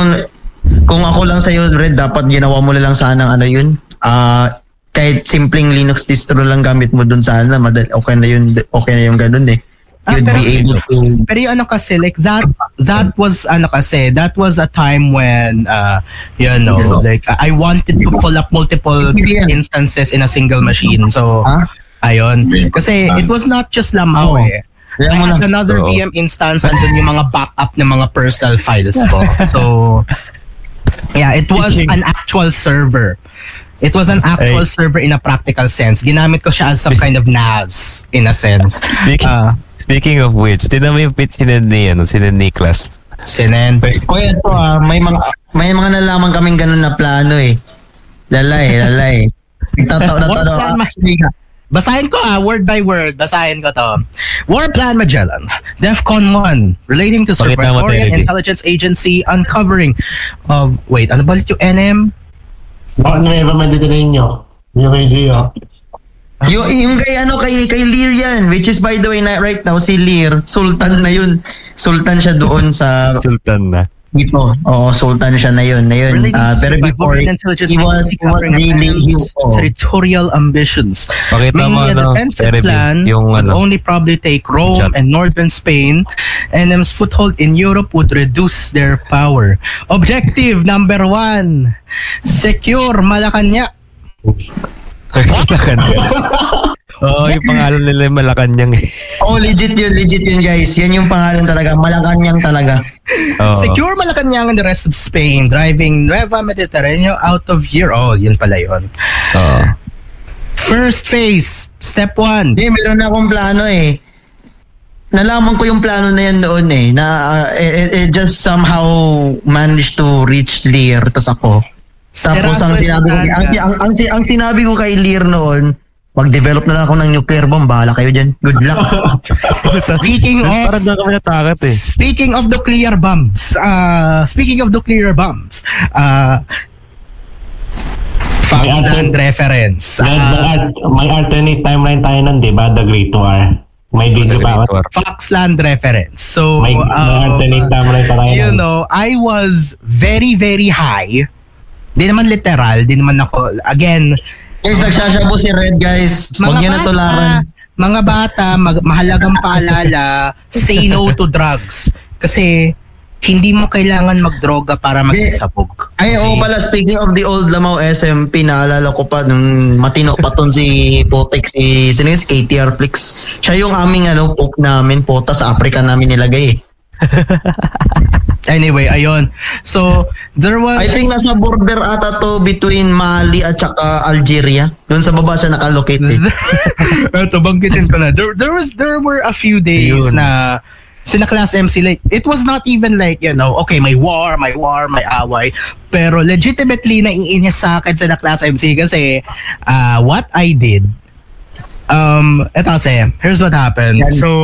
kung ako lang sa'yo, Red, dapat ginawa mo na lang sana ano yun. Kahit simpleng Linux distro lang gamit mo dun sana, okay na yung ganun eh. You'd be able to... Pero yung ano kasi, like that was a time when, like I wanted to pull up multiple instances in a single machine. So, ayun. Kasi it was not just Lamau eh. I had another VM instance and then yung mga backup ng mga personal files ko. So, yeah, it was an actual server. It was an actual server in a practical sense. Ginamit ko siya as some kind of NAS in a sense. Speaking of which, tinan mo yung pitch sinend ni Niklas. Sinend. Kuya, ito may mga nalaman kaming ganun na plano eh. Lalay. Basahin ko word by word. Basahin ko to. War Plan Magellan. DEFCON 1. Relating to Survivorian Intelligence Agency uncovering of... Wait, ano ba yung NM? Bakit na iba madidalayin nyo? Yung kay Gio. Yung kay Lear yan, which is by the way right now si Lear, Sultan na yun. Sultan siya doon sa Sultan na. Dito. Oo, Sultan siya na yun. Pero before, he was really territorial ambitions. Mainly a defensive plan would only probably take Rome and northern Spain. NM's foothold in Europe would reduce their power. Objective number 1, secure Malacanang. Malacanang. Yung pangalan nila yung Malacanang eh. Legit yun guys. Yan yung pangalan talaga. Malacanang talaga. Secure Malacanang and the rest of Spain, driving Nueva Mediterraneo out of Europe. Yun pala yun. First phase, step 1. Meron na akong plano eh. Nalaman ko yung plano na yan noon eh. It just somehow managed to reach Lear. Tas ako. Tapos ang sinabi ko kay Lear noon, mag-develop na lang ako ng nuclear bomb, bahala kayo dyan. Good luck. Speaking of nuclear bombs, Foxland reference. May alternate timeline tayo nun, di ba? The Great War. May video pa ako. Foxland reference. So, may alternate timeline pa tayo. I was very, very high. Di naman literal, di naman ako, again, guys, nagsasabo si Red, guys. Huwag niya natularan. Mga bata, mahalagang paalala, say no to drugs. Kasi, hindi mo kailangan magdroga para magsabog. Pala, speaking of the old Lamau SMP, naalala ko pa, nung matino pa ton si Potek, si KTR Flix. Siya yung aming poke namin, pota sa Africa namin nilagay eh. Anyway, ayun. So, there was... I think nasa border ata to between Mali at saka Algeria. Doon sa baba siya nakalocate eh. Ito, banggitin ko na. There were a few days na sina Class MC, like, it was not even like, okay, may war, may away. Pero legitimately, naiinis sa akin sina Class MC kasi what I did, ito kasi, here's what happened. So,